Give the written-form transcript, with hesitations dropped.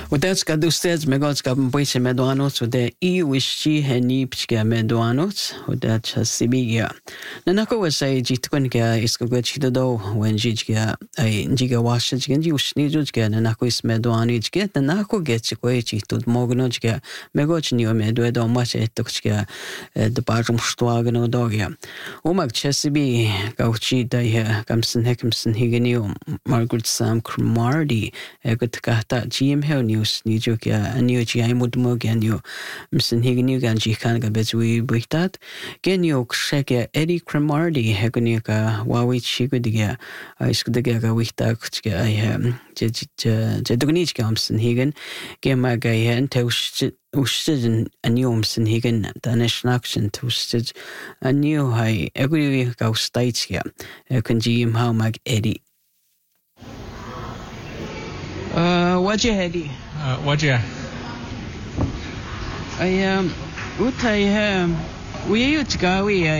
Udecka dustez megocka pojse medoanoc, ude I wishi heni pchka medoanoc, udecka sibiga. Nanako was a jitkunga iskogochito do when jijga a jiga washijgan ushni jujga nanako is medoanijga, nanako gets quachitud mognojga, megochnio meduedo much etokska the bottom stwagano dogia. Umag chesibi gauchi da Gamson Heckamson Higanio, Margaret Sam Cromarty, Egotkata, GM Hill News, Nijuka, and New Giamud Moganio, Mson Higanio Ganji Kanga Bezui Britat, Genio Ksheka Eddie Cromarty, Hegonika, Wawi Chigudiga, Iskudiga Wichtak, I am Jedunic Gamson Higan, Gemaga and Toast. Usted a new Higan, Danish action to sted a new high every go states here. I can see him how mag Eddie. What's your Eddie? What's your? What I we used to go,